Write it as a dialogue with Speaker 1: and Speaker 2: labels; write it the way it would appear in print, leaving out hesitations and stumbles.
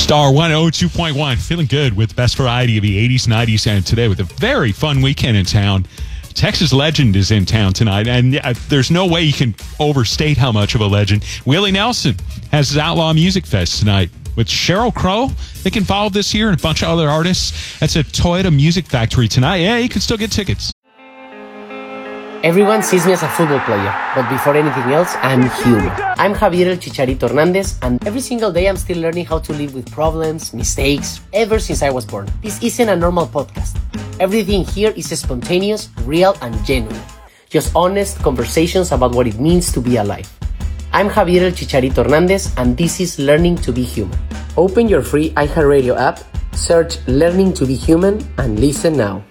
Speaker 1: Star 102.1, feeling good with the best variety of the 80s, 90s, and today with a very fun weekend in town. Texas Legend is in town tonight, and there's no way you can overstate how much of a legend. Willie Nelson has his Outlaw Music Fest tonight with Sheryl Crow. They can follow this year and a bunch of other artists. That's at Toyota Music Factory tonight. Yeah, you can still get tickets.
Speaker 2: Everyone sees me as a football player, but before anything else, I'm human. I'm Javier El Chicharito Hernandez, and every single day I'm still learning how to live with problems, mistakes, ever since I was born. This isn't a normal podcast. Everything here is spontaneous, real, and genuine. Just honest conversations about what it means to be alive. I'm Javier El Chicharito Hernandez, and this is Learning to be Human. Open your free iHeartRadio app, search Learning to be Human, and listen now.